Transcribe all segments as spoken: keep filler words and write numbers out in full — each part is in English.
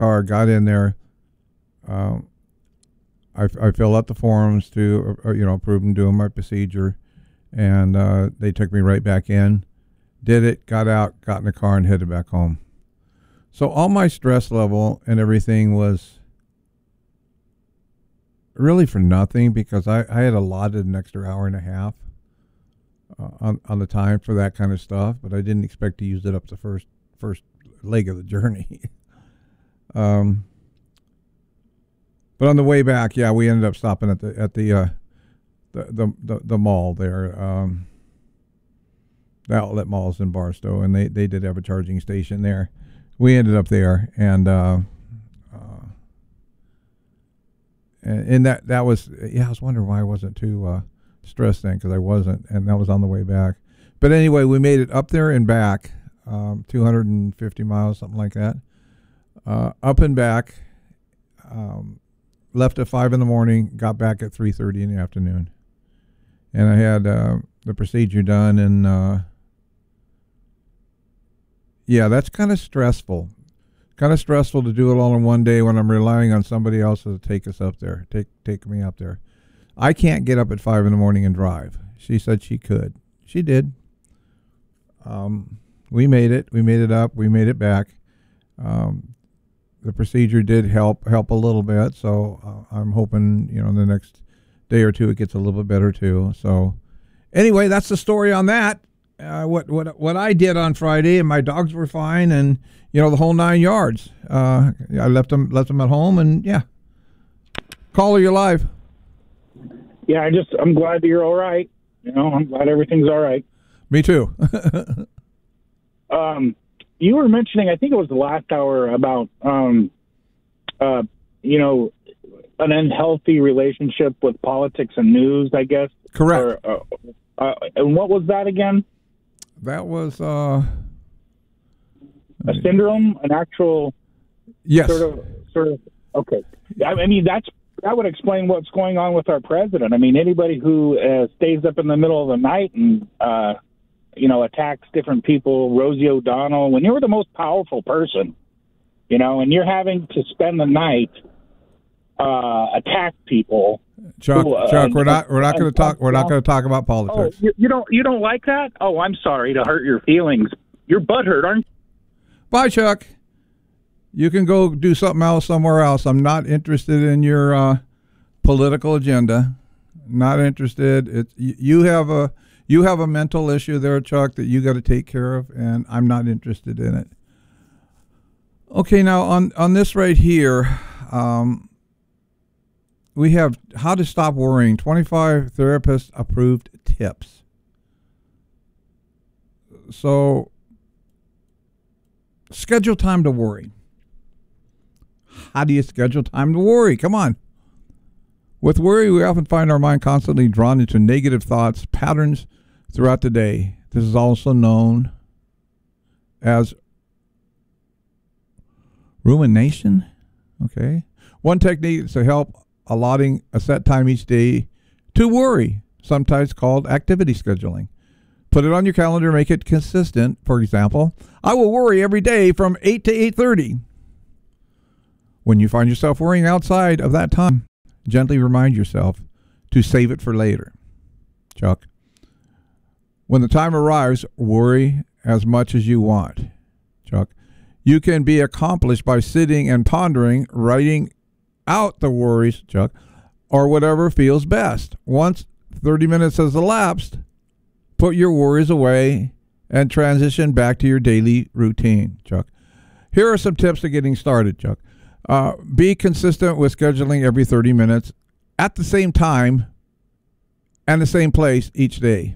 car, got in there. Um, I, I filled out the forms to, uh, you know, approve and doing my procedure. And uh, they took me right back in, did it, got out, got in the car, and headed back home. So all my stress level and everything was really for nothing, because I, I had allotted an extra hour and a half uh, on, on the time for that kind of stuff, but I didn't expect to use it up the first first leg of the journey. um, but on the way back, yeah, we ended up stopping at the at the uh, the, the the the mall there. Um, the outlet malls in Barstow, and they, they did have a charging station there. We ended up there, and uh, uh, and, and that that was yeah. I was wondering why I wasn't too uh, stressed then, because I wasn't, and that was on the way back. But anyway, we made it up there and back, um, two hundred fifty miles, something like that, uh, up and back. Um, left at five in the morning, got back at three thirty in the afternoon, and I had uh, the procedure done, and uh, yeah, that's kind of stressful. Kind of stressful to do it all in one day when I'm relying on somebody else to take us up there, take take me up there. I can't get up at five in the morning and drive. She said she could. She did. Um, we made it. We made it up. We made it back. Um, the procedure did help help a little bit, so uh, I'm hoping, you know, in the next day or two it gets a little bit better too. So anyway, that's the story on that. Uh, what what what I did on Friday, and my dogs were fine, and you know, the whole nine yards. Uh, I left them left them at home, and yeah, caller, you're live. Yeah, I just I'm glad that you're all right. You know, I'm glad everything's all right. Me too. um, you were mentioning, I think it was the last hour, about um, uh, you know, an unhealthy relationship with politics and news, I guess. Correct. Or, uh, uh, and what was that again? That was uh, a syndrome, an actual yes, sort of, sort of. Okay, I mean that's that would explain what's going on with our president. I mean, anybody who uh, stays up in the middle of the night and uh, you know, attacks different people, Rosie O'Donnell, when you're the most powerful person, you know, and you're having to spend the night uh, attack people. Chuck, who, uh, Chuck, we're not we're not going to talk we're not going to talk about politics. Oh, you, you don't you don't like that? Oh, I'm sorry to hurt your feelings. You're butthurt, aren't you? Bye, Chuck. You can go do something else somewhere else. I'm not interested in your uh, political agenda. Not interested. It's you have a you have a mental issue there, Chuck, that you got to take care of, and I'm not interested in it. Okay, now on on this right here. Um, We have how to stop worrying, twenty-five therapist approved tips. So schedule time to worry. How do you schedule time to worry? Come on. With worry, we often find our mind constantly drawn into negative thoughts, patterns throughout the day. This is also known as rumination. Okay. One technique is to help allotting a set time each day to worry, sometimes called activity scheduling. Put it on your calendar, make it consistent. For example, I will worry every day from eight to eight thirty. When you find yourself worrying outside of that time, gently remind yourself to save it for later. Chuck, when the time arrives, worry as much as you want. Chuck, you can be accomplished by sitting and pondering, writing out the worries, Chuck, or whatever feels best. Once thirty minutes has elapsed, put your worries away and transition back to your daily routine, Chuck. Here are some tips to getting started, Chuck. Uh, be consistent with scheduling every thirty minutes at the same time and the same place each day.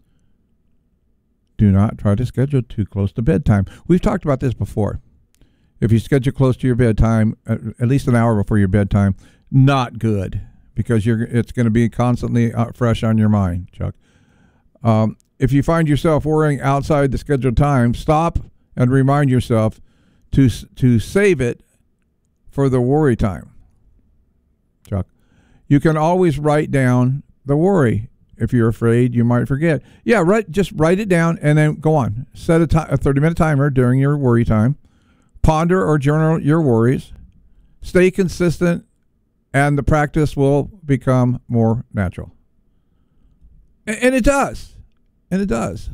Do not try to schedule too close to bedtime. We've talked about this before. If you schedule close to your bedtime, at least an hour before your bedtime, not good, because you're it's going to be constantly fresh on your mind, Chuck. Um, if you find yourself worrying outside the scheduled time, stop and remind yourself to to save it for the worry time, Chuck. You can always write down the worry. If you're afraid you might forget. Yeah, write, just write it down and then go on. Set a, t- a thirty-minute timer during your worry time Ponder or journal your worries. Stay consistent, and the practice will become more natural. And, and it does. And it does.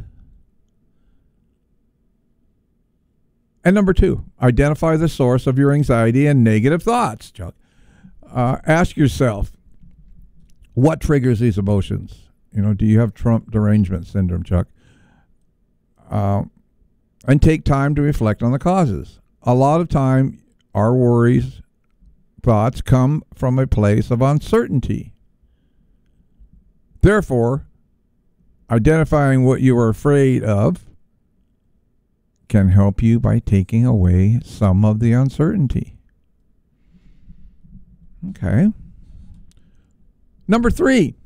And number two, identify the source of your anxiety and negative thoughts, Chuck. Uh, ask yourself, what triggers these emotions? You know, do you have Trump derangement syndrome, Chuck? Uh, and take time to reflect on the causes. A lot of time, our worries, thoughts come from a place of uncertainty. Therefore, identifying what you are afraid of can help you by taking away some of the uncertainty. Okay. Number three,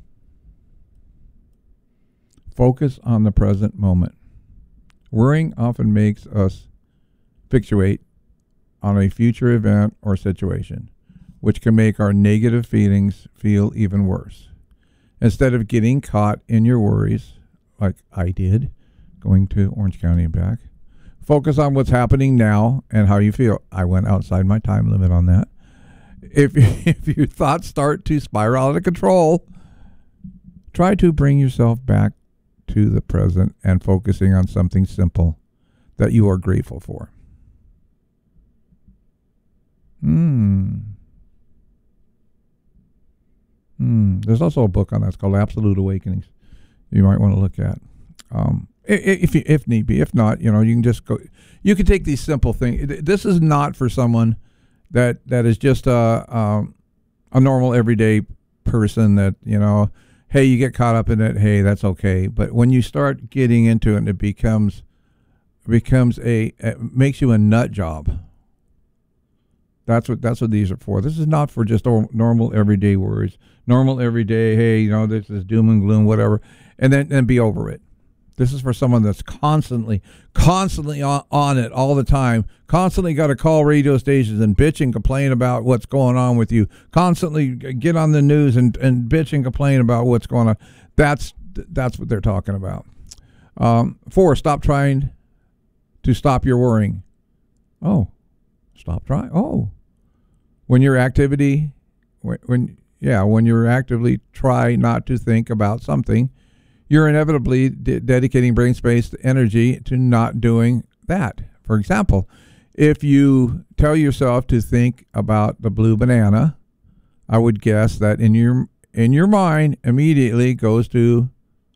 focus on the present moment. Worrying often makes us fixate on a future event or situation, which can make our negative feelings feel even worse. Instead of getting caught in your worries, like I did, going to Orange County and back, focus on what's happening now and how you feel. I went outside my time limit on that. If, if your thoughts start to spiral out of control, try to bring yourself back to the present and focusing on something simple that you are grateful for. Hmm. Hmm. There's also a book on that. It's called Absolute Awakenings. You might want to look at. Um, if you, if need be. If not, you know, you can just go. You can take these simple things. This is not for someone that that is just a um, a normal everyday person that, you know, hey, you get caught up in it. Hey, that's okay. But when you start getting into it, and it becomes becomes a it makes you a nut job. That's what that's what these are for. This is not for just normal everyday worries. Normal everyday, hey, you know, this is doom and gloom, whatever, and then and be over it. This is for someone that's constantly, constantly on, on it all the time, constantly got to call radio stations and bitch and complain about what's going on with you, constantly get on the news and, and bitch and complain about what's going on. That's that's what they're talking about. Um, four, stop trying to stop your worrying. Oh, stop trying. Oh, when your activity, when, when yeah, when you're actively try not to think about something, you're inevitably de- dedicating brain space energy to not doing that. For example, if you tell yourself to think about the blue banana, I would guess that in your in your mind immediately goes to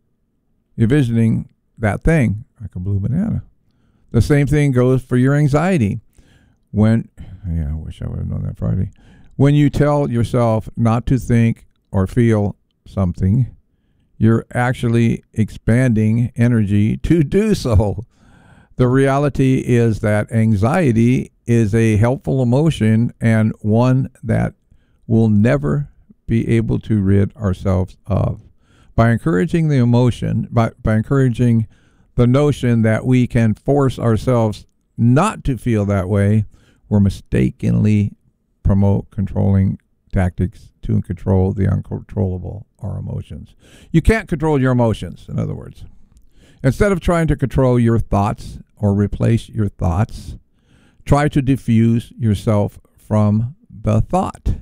envisioning that thing, like a blue banana. The same thing goes for your anxiety. When, yeah, I wish I would have known that Friday. When you tell yourself not to think or feel something, you're actually expanding energy to do so. The reality is that anxiety is a helpful emotion and one that we'll never be able to rid ourselves of. By encouraging the emotion, by, by encouraging the notion that we can force ourselves not to feel that way, we're mistakenly promote controlling tactics to control the uncontrollable, our emotions. You can't control your emotions, in other words. Instead of trying to control your thoughts or replace your thoughts, try to diffuse yourself from the thought.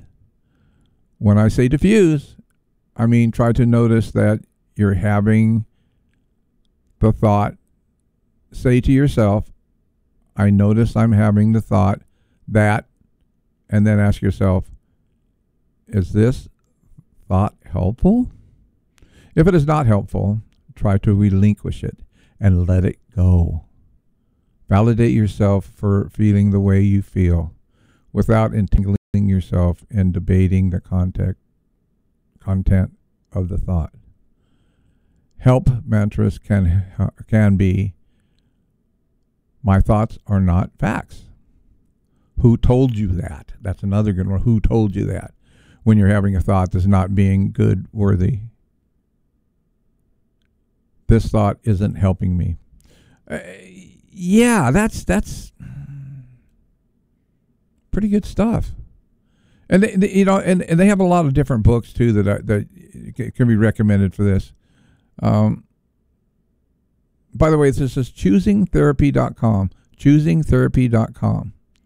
When I say diffuse, I mean try to notice that you're having the thought. Say to yourself, I notice I'm having the thought that, and then ask yourself, is this thought helpful? If it is not helpful, try to relinquish it and let it go. Validate yourself for feeling the way you feel without entangling yourself in debating the content, content of the thought. Help mantras can, can be, my thoughts are not facts. Who told you that? That's another good one. Who told you that? When you're having a thought that's not being good, worthy. This thought isn't helping me. Uh, yeah, that's that's pretty good stuff. And they, they, you know, and, and they have a lot of different books too that are, that can be recommended for this. Um, by the way, this is choosing therapy dot com. choosing therapy dot com.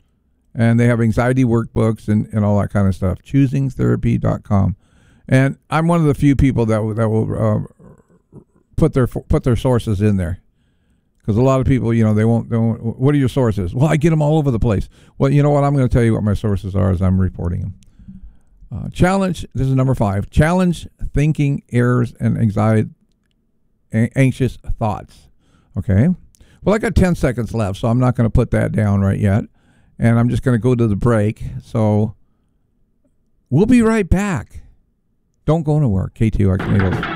And they have anxiety workbooks and, and all that kind of stuff. choosing therapy dot com. And I'm one of the few people that will, that will uh, put their put their sources in there. Because a lot of people, you know, they won't, they won't. What are your sources? Well, I get them all over the place. Well, you know what? I'm going to tell you what my sources are as I'm reporting them. Uh, challenge, this is number five. Challenge thinking errors and anxiety, a- anxious thoughts. Okay? Well, I got ten seconds left, so I'm not going to put that down right yet. And I'm just going to go to the break. So we'll be right back. Don't go nowhere. K T O X Needles.